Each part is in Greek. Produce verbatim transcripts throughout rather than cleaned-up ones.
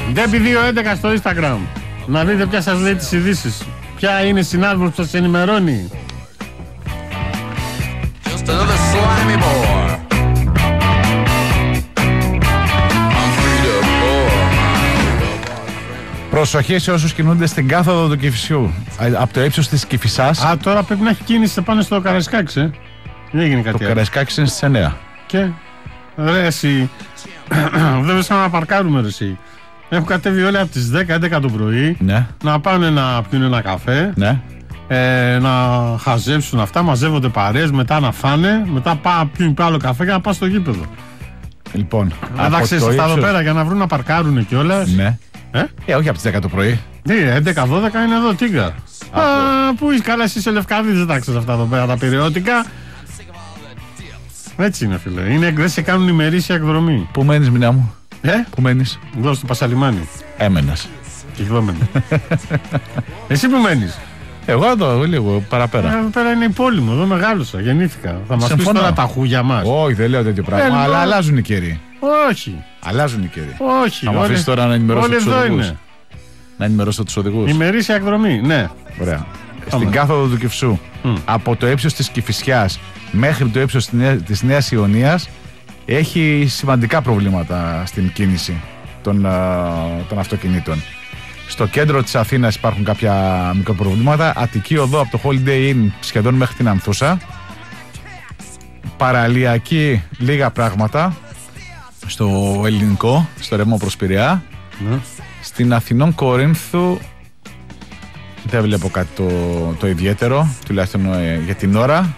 Ντέμπι δύο έντεκα στο Instagram. Να δείτε ποια σας λέει τις ειδήσεις. Ποια είναι η συνάδελφος που σας ενημερώνει. Just another slimy boy. Προσοχή σε όσους κινούνται στην κάθοδο του Κηφισιού. Από το ύψος της Κηφισάς. Α, τώρα πρέπει να έχει κίνηση πάνω στο Καραϊσκάκης, ε. Δεν έγινε κάτι. Το Καραϊσκάκης είναι στις εννιά. Και ρε εσύ, δεν βρίσκαμε να παρκάρουμε ρε εσύ. Έχουν κατέβει όλοι από τις δέκα έντεκα το πρωί, ναι. Να πάνε να πιούν ένα καφέ, ναι. ε, να χαζέψουν αυτά, μαζεύονται παρέες, μετά να φάνε, μετά πά, πιούν άλλο καφέ και να πάνε στο γήπεδο. Λοιπόν, δεν τα ξέρεις αυτά εδώ πέρα για να βρουν να παρκάρουν κιόλας. Ναι. Ε? ε, όχι από τις δέκα το πρωί. Ναι, έντεκα δώδεκα είναι εδώ, τίγκα. Α, πού είσαι καλά, εσύ σε Λευκάδη, δεν τα ξέρεις αυτά εδώ πέρα τα περιοδικά. Έτσι είναι, φίλε. Είναι, δεν σε κάνουν ημερήσια εκδρομή. Πού μένεις, Μινά μου? Ε? Πού μένεις? Εδώ στο Πασαλιμάνι. Έμενας. Και εδώ μένω. Εσύ που μένεις? Εγώ εδώ, λίγο παραπέρα. Εδώ πέρα είναι η πόλη μου, εδώ μεγάλωσα, γεννήθηκα. Θα μας πεις τώρα τα χούγια μας? Όχι, δεν λέω τέτοιο πράγμα. Ε, αλλά λέω... αλλάζουν οι καιροί. Όχι. Αλλάζουν οι καιροί. Όχι. Θα μου αφήσεις τώρα να ενημερώσω τους οδηγούς. Να ενημερώσω τους οδηγούς. Ημερήσια εκδρομή, ναι. Ωραία. Στην κάθοδο του Κηφισού, mm. από το ύψος της Κηφισιάς μέχρι το ύψος της Νέας Ιωνίας, έχει σημαντικά προβλήματα στην κίνηση των, των αυτοκινήτων. Στο κέντρο της Αθήνας υπάρχουν κάποια μικροπροβλήματα. Αττική οδό από το Holiday Inn σχεδόν μέχρι την Ανθούσα. Παραλιακή λίγα πράγματα. Στο Ελληνικό, στο ρεύμα προς Πειραιά. Mm. Στην Αθηνών Κορίνθου δεν βλέπω κάτι το, το ιδιαίτερο, τουλάχιστον ε, για την ώρα.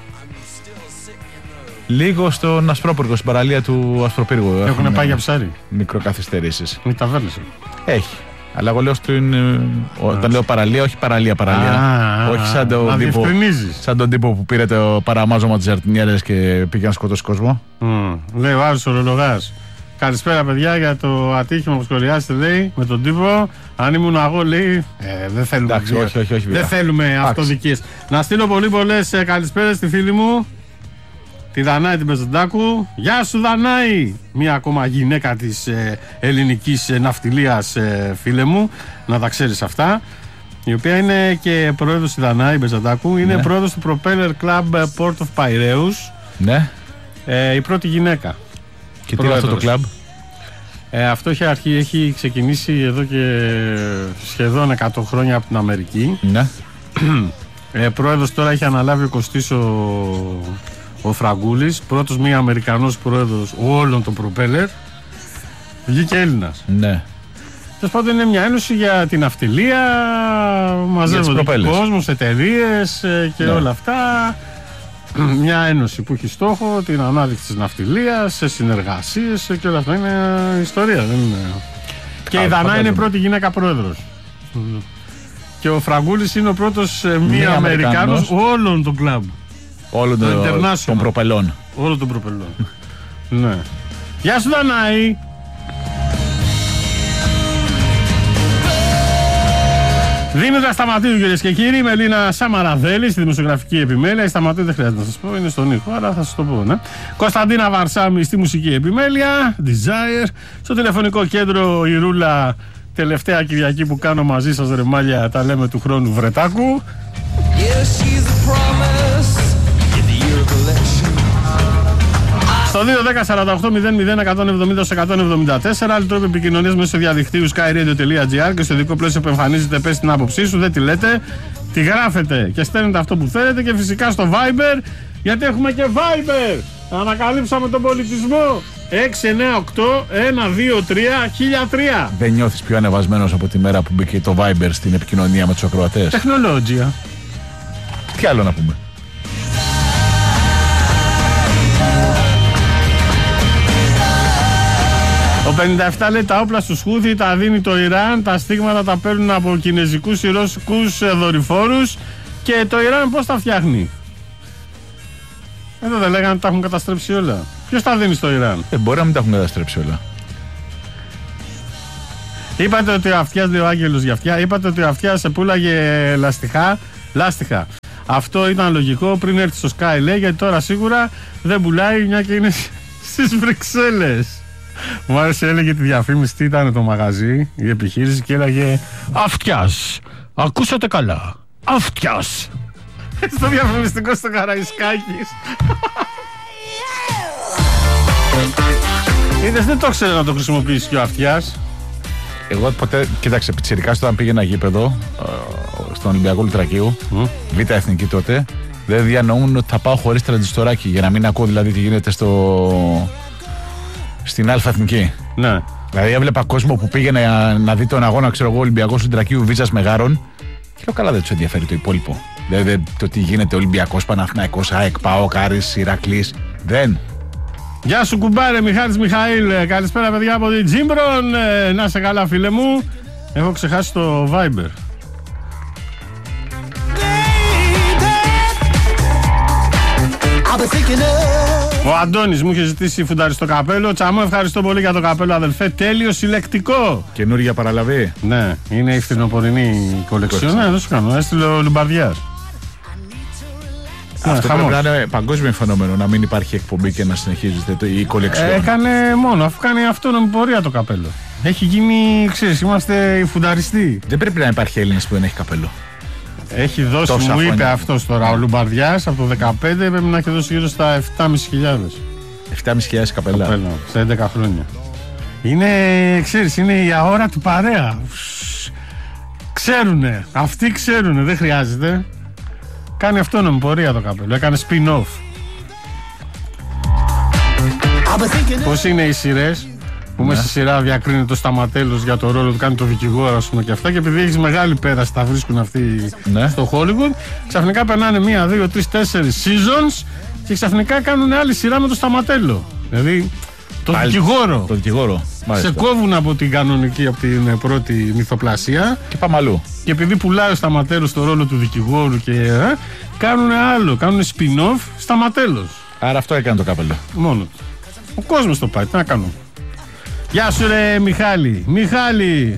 Λίγο στον Ασπρόπυργο, στην παραλία του Ασπροπύργου. Έχουν πάει για ψάρι. Μικροκαθυστερήσεις. Μην τα βέλεσαι. Έχει. Αλλά εγώ λέω στην. Όταν λέω παραλία, όχι παραλία, παραλία. Α, όχι σαν τον τύπο. Σαν τον τύπο που πήρε το παραμάζωμα της Ζαρτινιέρες και πήγε να σκοτώσει κόσμο. Mm. Λέει ο Άρης Ορολογάς. Καλησπέρα, παιδιά, για το ατύχημα που σχολιάσετε, λέει, με τον τύπο. Αν ήμουν εγώ, λέει, ε, δεν θέλουμε, εντάξει, όχι, όχι, όχι, δεν θέλουμε αυτοδικίες. Να στείλω πολύ πολλές ε, καλησπέρες στη φίλη μου, τη Δανάη την Πεζεντάκου. Γεια σου, Δανάη! Μία ακόμα γυναίκα της ε, ελληνικής ε, ναυτιλίας, ε, φίλε μου, να τα ξέρεις αυτά. Η οποία είναι και πρόεδρος η Δανάη Πεζεντάκου. Είναι ναι. πρόεδρος του Propeller Club Port of Piraeus. Ναι. Ε, η πρώτη γυναίκα. Και τι είναι αυτό το κλαμπ? Ε, αυτό έχει, αρχή, έχει ξεκινήσει εδώ και σχεδόν εκατό χρόνια από την Αμερική. Ναι. Ε, πρόεδρος τώρα έχει αναλάβει ο Κωστής ο, ο Φραγκούλης. Πρώτος μη Αμερικανός πρόεδρος όλων των Propeller. Βγήκε Έλληνας. Ναι. Τέλος πάντων είναι μια ένωση για την ναυτιλία. Μαζεύονται κόσμος, εταιρείες και ναι. όλα αυτά. Μια ένωση που έχει στόχο την ανάδειξη της ναυτιλίας, σε συνεργασίες και όλα αυτά. Είναι ιστορία, δεν είναι. Και η Δανάη είναι πρώτη γυναίκα πρόεδρος. Mm. Και ο Φραγκούλης είναι ο πρώτος μη Αμερικάνος όλων των κλαμπ. Όλων των προπελών. Όλων των προπελών. Ναι. Γεια σου, Δανάη! Δήμητρα Σταματίου, κυρίες και κύριοι, με Ελίνα Σαμαραδέλη στη δημοσιογραφική επιμέλεια. Η Σταματίου δεν χρειάζεται να σας πω, είναι στον ήχο, αλλά θα σας το πω, ναι. Κωνσταντίνα Βαρσάμι στη μουσική επιμέλεια, Desire. Στο τηλεφωνικό κέντρο η Ρούλα, τελευταία Κυριακή που κάνω μαζί σας, ρε μάλια, τα λέμε του χρόνου Βρετάκου. Στο δύο δέκα σαράντα οκτώ μηδέν μηδέν εκατόν εβδομήντα εκατόν εβδομήντα τέσσερα, άλλη τρόπο επικοινωνίας μέσω διαδικτύου skyradio.gr και στο ειδικό πλαίσιο που εμφανίζεται, πες την άποψή σου, δεν τη λέτε, τη γράφετε και στέλνετε αυτό που θέλετε, και φυσικά στο Viber, γιατί έχουμε και Viber. Ανακαλύψαμε τον πολιτισμό. έξι εννιά οκτώ ένα δύο τρία χίλια τρία. Δεν νιώθεις πιο ανεβασμένος από τη μέρα που μπήκε το Viber στην επικοινωνία με τους ακροατές? Τεχνολόγια. Τι άλλο να πούμε? Ο πενήντα επτά λέει τα όπλα στους Χούθι τα δίνει το Ιράν, τα στίγματα τα παίρνουν από κινέζικους ή ρώσικους δορυφόρους. Και το Ιράν πώς τα φτιάχνει? Εδώ δεν λέγανε ότι τα έχουν καταστρέψει όλα. Ποιος τα δίνει στο Ιράν? Ε, μπορεί να μην τα έχουν καταστρέψει όλα. Είπατε ότι ο Αυτιάς, λέει ο Άγγελος για αυτιά, είπατε ότι ο Αυτιάς πούλαγε λαστιχά, λάστιχα. Αυτό ήταν λογικό πριν έρθει στο Sky, λέει, γιατί τώρα σίγουρα δεν πουλάει, μια και είναι στις Βρυξέλλες. Μου άρεσε, έλεγε τη διαφήμιση, τι ήταν το μαγαζί, η επιχείρηση, και έλεγε Αυτιάς, ακούσατε καλά, Αυτιάς. Στο διαφημιστικό στο Καραϊσκάκης. Είδες, δεν το ξέρω να το χρησιμοποιήσει και ο Αυτιάς. Εγώ ποτέ, κοίταξε, πιτσιρικάς όταν πήγαινα γήπεδο στον Ολυμπιακό Λουτρακίου, mm. Β' Εθνική τότε, δεν διανοούν ότι θα πάω χωρίς τραντζιστοράκι, για να μην ακούω δηλαδή τι γίνεται στο... στην Α' Εθνική. Ναι. Δηλαδή έβλεπα κόσμο που πήγαινε να, να δει τον αγώνα, ξέρω εγώ, Ολυμπιακός Λουτρακίου Βίζας Μεγάρων, και λέω καλά, δεν τους ενδιαφέρει το υπόλοιπο. Δηλαδή το τι γίνεται Ολυμπιακός, Παναθηναϊκός, ΑΕΚ, ΠΑΟΚ, Άρης, Ηρακλής, δεν. Γεια σου κουμπάρε, Μιχάλης Μιχαήλ. Καλησπέρα παιδιά από την Τζίμπρον. Να σε καλά φίλε μου. Έχω ξεχάσει το Viber. Ο Αντώνης μου είχε ζητήσει φουνταριστό καπέλο. Τσαμό, ευχαριστώ πολύ για το καπέλο αδελφέ. Τέλειο συλλεκτικό. Καινούργια παραλαβή. Ναι, είναι η φθινοπορεινή κολεξιόν. Ναι, δεν σου κάνω. Έστειλε ο Λουμπαρδιάς. Αυτό πρέπει να είναι παγκόσμιο φαινόμενο, να μην υπάρχει εκπομπή και να συνεχίζεται η κολεξιόν. Έκανε μόνο, αφού κάνει αυτόνομη πορεία το καπέλο. Έχει γίνει, ξέρεις, είμαστε οι φουνταριστοί. Δεν πρέπει να υπάρχει Έλληνας που δεν έχει καπέλο. Έχει δώσει, τόσα μου είπε χρόνια. Αυτός τώρα, ο Λουμπαρδιάς από το δεκαπέντε πρέπει να έχει δώσει γύρω στα επτά χιλιάδες πεντακόσια. επτά χιλιάδες πεντακόσια καπέλα. Καπέλο, σε έντεκα χρόνια. Είναι, ξέρεις, είναι η αόρατη παρέα. Ξέρουνε, αυτοί ξέρουνε, δεν χρειάζεται. Κάνει αυτόνομη πορεία το καπέλο, έκανε spin-off. Πώς είναι οι σειρές που μέσα στη σειρά διακρίνει το Σταματέλος για το ρόλο του, κάνει το δικηγόρο, ας πούμε, και αυτά, και επειδή έχεις μεγάλη πέραση, τα βρίσκουν αυτοί ναι. στο Hollywood, ξαφνικά περνάνε μία, δύο, τρεις, τέσσερις seasons και ξαφνικά κάνουν άλλη σειρά με το Σταματέλο. Δηλαδή το Πάλι, δικηγόρο. Το δικηγόρο. Σε κόβουν από την κανονική, από την πρώτη μυθοπλασία. Και πάμε αλλού. Και επειδή πουλάει ο Σταματέλος στο ρόλο του δικηγόρου και ε, κάνουν άλλο, κάνουν spin-off Σταματέλος. Άρα αυτό έκανε το καπέλο. Μόνο. Ο κόσμος το πάει, τι να κάνουν. Γεια σου ρε Μιχάλη. Μιχάλη.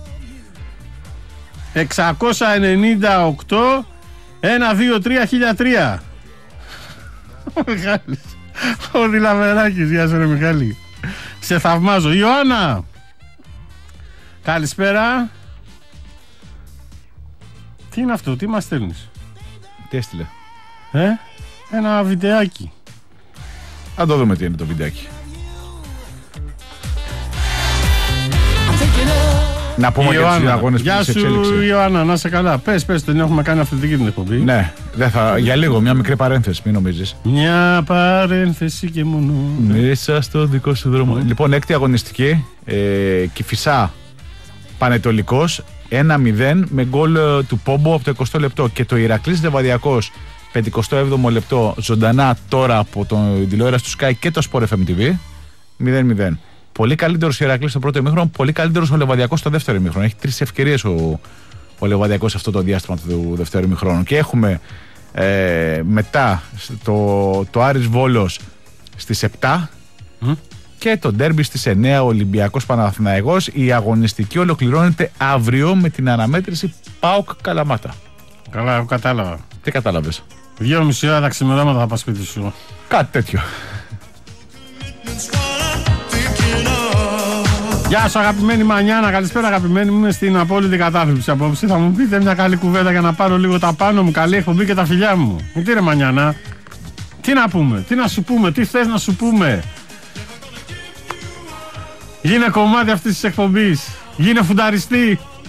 εξακόσια ενενήντα οκτώ ένα δύο τρία χίλια τρία. Ο Μιχάλης. Ο Δηλαβεράκης. Γεια σου ρε Μιχάλη. Σε θαυμάζω. Ιωάννα. Καλησπέρα. Τι είναι αυτό, τι μας στέλνεις? Τι έστειλε? Ε, ένα βιντεάκι. Αν το δούμε τι είναι το βιντεάκι. Να πούμε και τους αγώνες που σε εξέλιξη. Γεια σου Ιωάννα, να είσαι καλά. Πες, πες, δεν έχουμε κάνει αθλητική την εκπομπή. Ναι, δεν θα, για λίγο, μια μικρή παρένθεση, μην νομίζεις. Μια παρένθεση και μόνο. Μέσα στο δικό σου δρόμο. Mm. Λοιπόν, έκτη αγωνιστική, ε, Κηφισά Πανετολικός, ένα μηδέν με γκολ του Πόμπο από το εικοστό λεπτό. Και το Ηρακλής Λεβαδιακός, πενηκοστό έβδομο λεπτό, ζωντανά τώρα από τον τηλεόραση του Sky και το Sport εφ εμ τι βι, μηδέν μηδέν. Πολύ καλύτερος ο Ηρακλής στο πρώτο ημίχρονο, πολύ καλύτερος ο Λεβαδιακός στο δεύτερο ημίχρονο. Έχει τρεις ευκαιρίες ο, ο Λεβαδιακός αυτό το διάστημα του δεύτερου ημίχρονου. Και έχουμε ε, μετά το, το Άρης Βόλος στις επτά mm. και το ντέρμπι στις εννέα, ο Ολυμπιακός Παναθηναϊκός. Η αγωνιστική ολοκληρώνεται αύριο με την αναμέτρηση ΠΑΟΚ Καλαμάτα. Καλά, εγώ κατάλαβα. Τι κατάλαβες? Δύο μισή ώρα τα ξημερώματα θα πας σπίτι σου. Κάτι τέτοιο. Γεια σου αγαπημένη Μανιάνα, καλησπέρα αγαπημένη μου. Είμαι στην απόλυτη κατάθλιψη απόψε. Θα μου πείτε μια καλή κουβέντα για να πάρω λίγο τα πάνω μου. Καλή εκπομπή και τα φιλιά μου. Τι ρε Μανιάνα, τι να πούμε, τι να σου πούμε, τι θες να σου πούμε? Γίνε κομμάτι αυτής της εκπομπής. Γίνε φουνταριστή.